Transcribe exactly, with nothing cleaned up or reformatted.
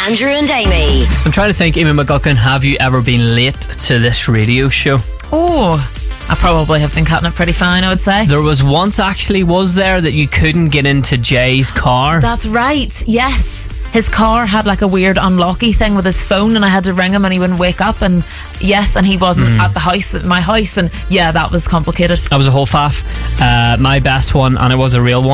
Andrew and Amy. I'm trying to think, Amy McGuckin, have you ever been late to this radio show? Oh, I probably have been cutting it pretty fine, I would say. There was once, actually, was there, that you couldn't get into Jay's car? That's right, yes. His car had like a weird unlocky thing with his phone, and I had to ring him and he wouldn't wake up, and yes, and he wasn't mm. at the house, at my house, and yeah, that was complicated. That was a whole faff. Uh, my best one, and it was a real one.